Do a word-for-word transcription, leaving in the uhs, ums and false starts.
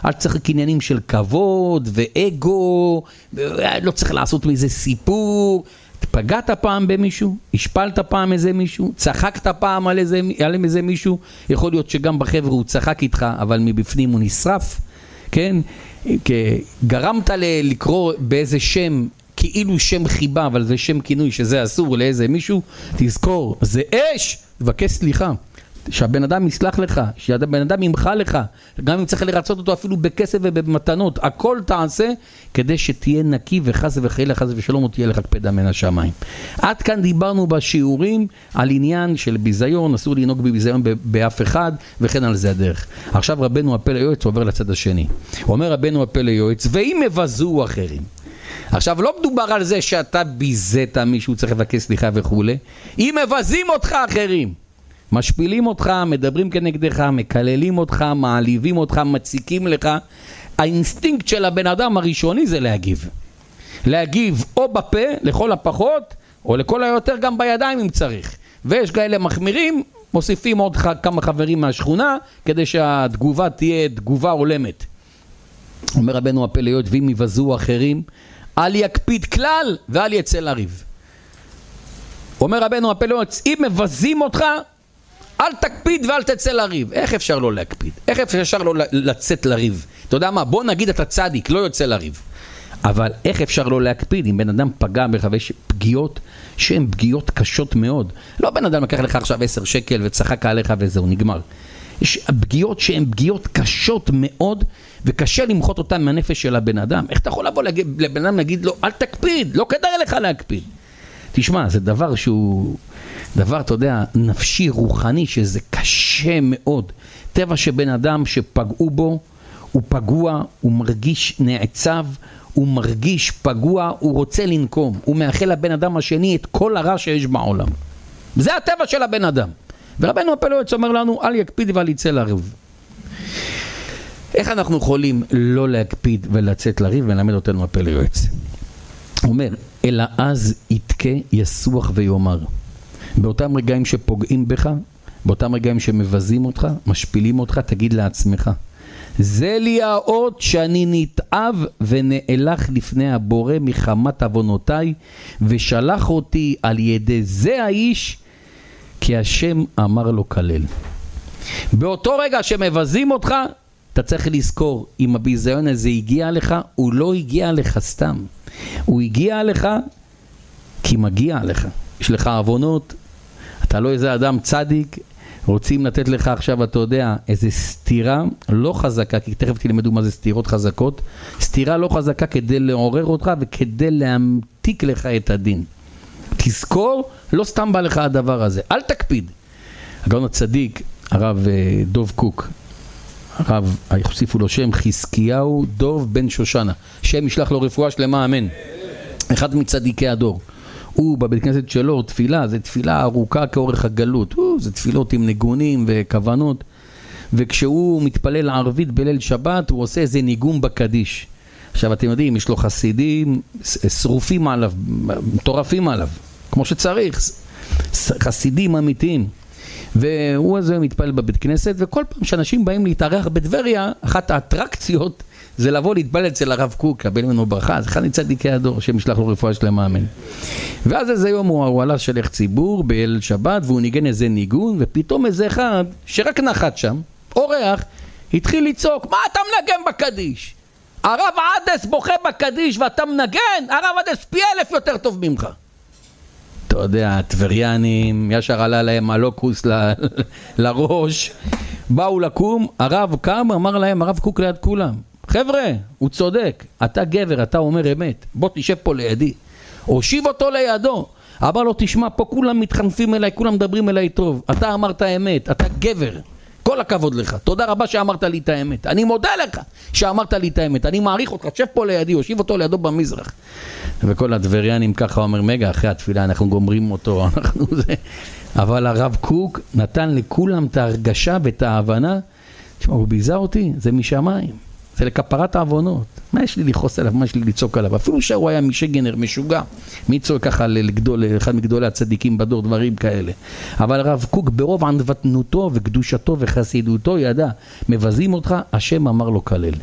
אל צריך עניינים של כבוד ואגו, לא צריך לעשות מזה סיפור. פגעת פעם במישהו, השפלת פעם איזה מישהו, צחקת פעם על איזה, על איזה מישהו, יכול להיות שגם בחבר הוא צחק איתך, אבל מבפנים הוא נשרף, כן? גרמת לקרוא באיזה שם, כאילו שם חיבה, אבל זה שם כינוי שזה אסור לאיזה מישהו, תזכור, זה אש, תבקש סליחה. שהבן אדם יסלח לך, שהבן אדם ימחה לך, גם אם צריך לרצות אותו אפילו בכסף ובמתנות, הכל תעשה כדי שתהיה נקי וחס וחלילה חס ושלום תהיה לך קפדה מן השמיים. עד כאן דיברנו בשיעורים על עניין של ביזיון, אסור לנהוג בביזיון באף אחד, וכן על זה הדרך. עכשיו רבנו הפלא יועץ עובר לצד השני. אומר רבנו הפלא יועץ, ואם מבזו אחרים. עכשיו לא מדובר על זה שאתה ביזית מישהו צריך לבקש סליחה וכו'. אם מבזים אותך אחרים, משפילים אותך, מדברים כנגדך, מקללים אותך, מעליבים אותך, מציקים לך, האינסטינקט של הבן אדם הראשוני זה להגיב. להגיב או בפה, לכל הפחות, או לכל היותר גם בידיים אם צריך. ויש כאלה מחמירים, מוסיפים עוד כמה חברים מהשכונה, כדי שהתגובה תהיה תגובה עולמת. אומר רבנו הפלא יועץ, ואם יבזו אחרים, אל יקפיד כלל ואל יצא לריב. אומר רבנו הפלא יועץ, אם מבזים אותך, אל תקפיד ואל תצא לריב. איך אפשר לא להקפיד? איך אפשר לא לצאת לריב? אתה יודע מה? בוא נגיד אתה צדיק, לא יוצא לריב. אבל איך אפשר לא להקפיד אם בן אדם פגע בך ויש פגיעות שהן פגיעות קשות מאוד? לא בן אדם לקח לך עכשיו עשר שקל וצחק עליך וזהו, נגמר. יש פגיעות שהן פגיעות קשות מאוד וקשה למחות אותן מהנפש של הבן אדם. איך אתה יכול לבוא לבן אדם להגיד לו, אל תקפיד, לא כדאי לך להקפיד. תשמע, זה דבר שהוא... דבר, אתה יודע, נפשי, רוחני, שזה קשה מאוד. טבע שבן אדם שפגעו בו, הוא פגוע, הוא מרגיש נעצב, הוא מרגיש פגוע, הוא רוצה לנקום. הוא מאחל לבן אדם השני את כל הרע שיש בעולם. זה הטבע של הבן אדם. ורבנו הפלא יועץ אומר לנו, אל יקפיד ואל יצא לריב. איך אנחנו יכולים לא להקפיד ולצאת לריב ולמד אותנו הפלא יועץ? הוא אומר, אלא אז יתקה, יסוח ויומר. באותם רגעים שפוגעים בך, באותם רגעים שמבזים אותך, משפילים אותך, תגיד לעצמך, זה לי האות שאני נתאב ונאלח לפני הבורא מחמת עוונותיי, ושלח אותי על ידי זה האיש, כי השם אמר לו כלל. באותו רגע שמבזים אותך, אתה צריך לזכור, אם הביזיון הזה הגיע לך, הוא לא הגיע לך סתם. הוא הגיע לך כי מגיע לך. יש לך עוונות, אתה לא איזה אדם צדיק, רוצים לתת לך עכשיו, אתה יודע, איזה סתירה לא חזקה, כי תכף תלמדו מה זה סתירות חזקות, סתירה לא חזקה כדי לעורר אותך וכדי להמתיק לך את הדין. תזכור, לא סתם בא לך הדבר הזה, אל תקפיד. הגאון הצדיק, הרב דוב קוק, הרב, יוסיפו לו שם חזקיהו דוב בן שושנה, שם ישלח לו רפואה שלמה, אמן. אחד מצדיקי הדור. הוא בבית כנסת שלו, תפילה, זה תפילה ארוכה כאורך הגלות, הוא, זה תפילות עם ניגונים וכוונות, וכשהוא מתפלל ערבית בליל שבת, הוא עושה איזה ניגון בקדיש. עכשיו אתם יודעים, יש לו חסידים, שרופים עליו, מטורפים עליו, כמו שצריך, חסידים אמיתיים. והוא הזה מתפלל בבית כנסת, וכל פעם שאנשים באים להתארח בטבריה, אחת האטרקציות זה לבוא להתפלל אצל הרב קוק, קבל ממנו ברכה, זה אחד מצדיקי הדור, שמשלח לו רפואה שלמה, אמן. ואז איזה יום הוא, הוא עלה שליח ציבור בליל שבת, והוא ניגן איזה ניגון, ופתאום איזה אחד שרק נחת שם, אורח, התחיל לצעוק, מה אתה מנגן בקדיש? הרב עדס בוכה בקדיש ואתה מנגן, הרב עדס פי אלף יותר טוב ממך. אתה יודע, טבריאנים, ישר עלה להם הלוקוס ל... לראש, באו לקום, הרב קם, אמר להם, הרב קוק ליד כולם, חבר'ה, הוא צודק, אתה גבר, אתה אומר אמת, בוא תשב פה לידי, הושיב אותו לידו, אמר לו, תשמע, פה כולם מתחנפים אליי, כולם מדברים אליי טוב, אתה אמרת אמת, אתה גבר, כל הכבוד לך, תודה רבה שאמרת לי את האמת, אני מודה לך שאמרת לי את האמת, אני מעריך אותך, שב פה לידי, הושיב אותו לידו במזרח. וכל הדבריאנים ככה אומר, מגה, אחרי התפילה אנחנו גומרים אותו, אנחנו זה. אבל הרב קוק נתן לכולם את ההרגשה ואת ההבנה, תשמע, הוא ביזה אותי, זה משמיים, זה לכפרת העוונות, מה יש לי לכעוס עליו, מה יש לי לצעוק עליו, אפילו שהוא היה משגנר, משוגע, מי צועק ככה לגדול, אחד מגדולי הצדיקים בדור, דברים כאלה. אבל הרב קוק ברוב ענוותנותו וקדושתו וחסידותו ידע, מבזים אותך, השם אמר לו כלל.